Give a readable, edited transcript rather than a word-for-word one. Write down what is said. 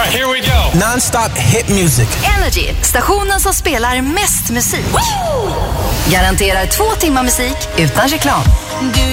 right, here we go. Non-stop hit music. Energy, stationen som spelar mest musik. Garanterar 2 timmar musik utan reklam.